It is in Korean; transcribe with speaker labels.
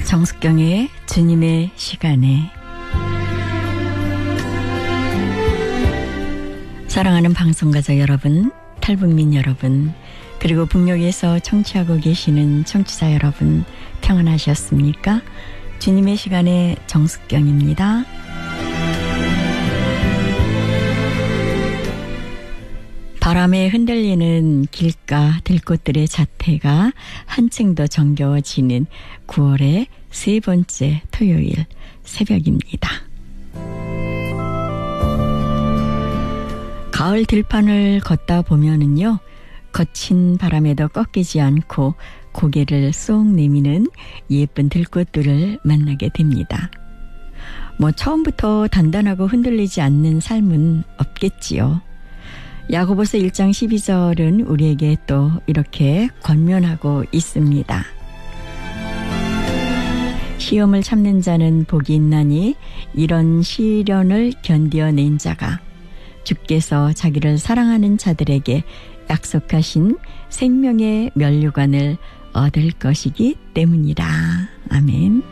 Speaker 1: 정숙경의 주님의 시간에. 사랑하는 방송가족 여러분, 탈북민 여러분, 그리고 북녘에서 청취하고 계시는 청취자 여러분, 평안하셨습니까? 주님의 시간에 정숙경입니다. 바람에 흔들리는 길가 들꽃들의 자태가 한층 더 정겨워지는 9월의 세 번째 토요일 새벽입니다. 가을 들판을 걷다 보면은요, 거친 바람에도 꺾이지 않고 고개를 쏙 내미는 예쁜 들꽃들을 만나게 됩니다. 처음부터 단단하고 흔들리지 않는 삶은 없겠지요. 야고보서 1장 12절은 우리에게 또 이렇게 권면하고 있습니다. 시험을 참는 자는 복이 있나니 이런 시련을 견뎌낸 자가 주께서 자기를 사랑하는 자들에게 약속하신 생명의 면류관을 얻을 것이기 때문이라. 아멘.